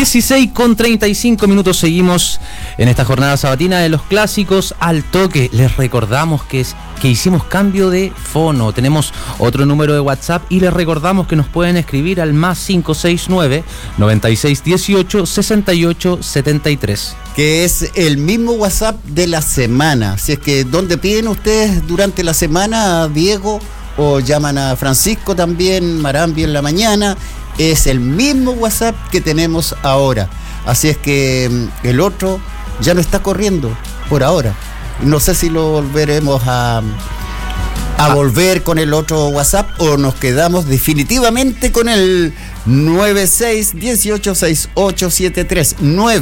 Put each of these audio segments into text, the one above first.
16:35 seguimos en esta jornada sabatina de los clásicos al toque. Les recordamos que hicimos cambio de fono. Tenemos otro número de WhatsApp y les recordamos que nos pueden escribir al más 569 9618 6873. Que es el mismo WhatsApp de la semana. Así es que donde piden ustedes durante la semana a Diego o llaman a Francisco también, Marambi en la mañana, es el mismo WhatsApp que tenemos ahora. Así es que el otro ya no está corriendo por ahora. No sé si lo volveremos a volver con el otro WhatsApp o nos quedamos definitivamente con el 96186873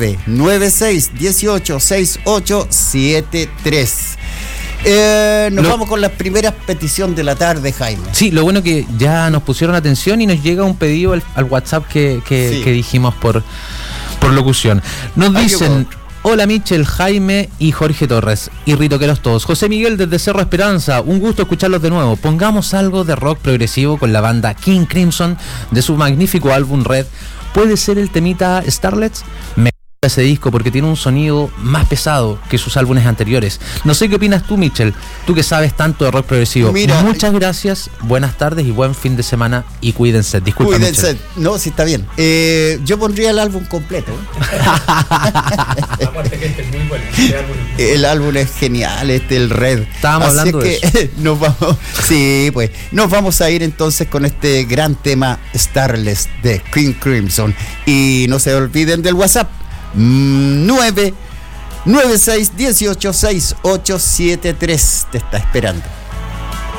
996186873. Vamos con la primera petición de la tarde, Jaime. Sí, lo bueno que ya nos pusieron atención y nos llega un pedido al WhatsApp que dijimos por locución. Nos dicen: hola Michel, Jaime y Jorge Torres y ritoqueros todos. José Miguel desde Cerro Esperanza, un gusto escucharlos de nuevo. Pongamos algo de rock progresivo con la banda King Crimson de su magnífico álbum Red. ¿Puede ser el temita Starlets? Me gusta ese disco porque tiene un sonido más pesado que sus álbumes anteriores. No sé qué opinas tú, Michel, tú que sabes tanto de rock progresivo. Mira, muchas gracias, buenas tardes y buen fin de semana y cuídense. Disculpa, cuídense. Michel. No, sí está bien. Yo pondría el álbum completo. Aparte que este es muy bueno. El álbum es genial, el Red. Estábamos hablando de eso. Nos vamos a ir entonces con este gran tema Starless de King Crimson. Y no se olviden del WhatsApp 996186873. Te está esperando.